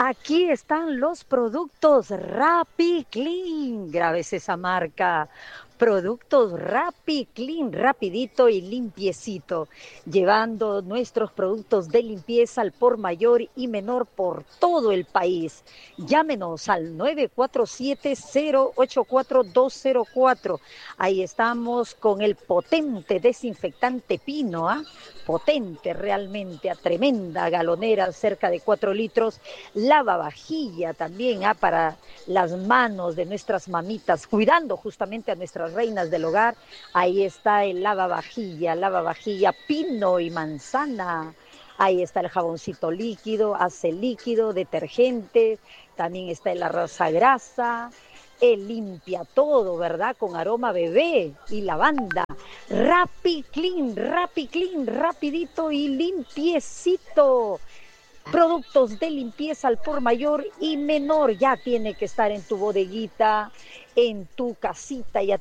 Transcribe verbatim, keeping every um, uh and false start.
Aquí están los productos Rappi Clean. Grabes esa marca. Productos Rappi Clean, rapidito y limpiecito, llevando nuestros productos de limpieza al por mayor y menor por todo el país. Llámenos al nueve cuatro siete, cero ocho cuatro dos cero cuatro. Ahí estamos con el potente desinfectante Pino, ¿ah? Potente realmente, a tremenda galonera, cerca de cuatro litros. Lavavajilla también, ¿ah? Para las manos de nuestras mamitas, cuidando justamente a nuestras reinas del hogar. Ahí está el lavavajilla, lavavajilla Pino y manzana. Ahí está el jaboncito líquido, ace líquido, detergente. También está el arroz a grasa. Él limpia todo, ¿verdad? Con aroma bebé y lavanda. Rappi Clean, Rappi Clean, rapidito y limpiecito. Productos de limpieza al por mayor y menor, ya tiene que estar en tu bodeguita, en tu casita, ya